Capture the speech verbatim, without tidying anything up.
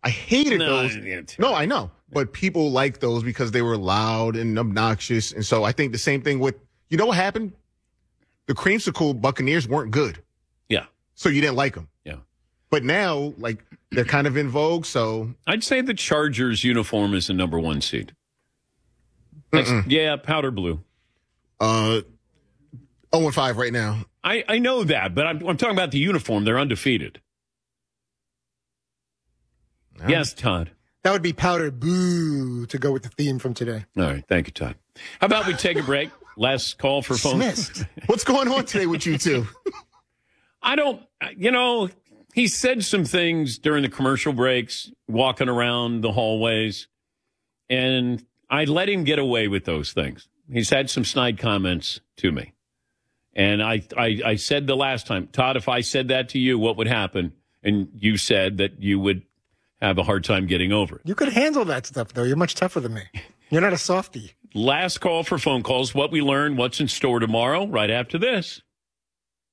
I hated No, those. yeah, too. No, I know. But people like those because they were loud and obnoxious. And so I think the same thing with, you know what happened? The creamsicle Buccaneers weren't good. Yeah. So you didn't like them. Yeah. But now, like, they're kind of in vogue, so. I'd say the Chargers uniform is the number one seed. That's, yeah, powder blue. Uh, oh and five right now. I, I know that, but I'm, I'm talking about the uniform. They're undefeated. Yeah. Yes, Todd. That would be powder boo to go with the theme from today. All right. Thank you, Todd. How about we take a break? Last call for phone. Dismissed. What's going on today with you two? I don't, you know, he said some things during the commercial breaks, walking around the hallways, and I let him get away with those things. He's had some snide comments to me. And I, I, I said the last time, Todd, if I said that to you, what would happen? And you said that you would have a hard time getting over it. You could handle that stuff, though. You're much tougher than me. You're not a softie. Last call for phone calls. What we learn, what's in store tomorrow, right after this.